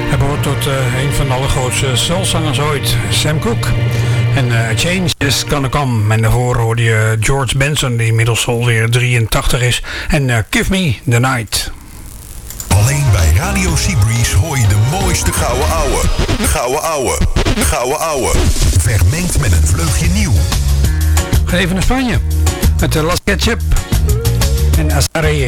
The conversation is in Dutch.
Hij behoort tot een van de allergrootste soulzangers ooit, Sam Cooke. En Change is Gonna Come. En daarvoor hoorde je George Benson, die inmiddels alweer 83 is. En Give Me The Night. Alleen bij Radio Seabreeze hoor je de mooiste gouden ouwe. Gouden ouwe. Gouden ouwe. Vermengd met een vleugje nieuw. Ga even naar Spanje. Met de Las Ketchup en Azareye.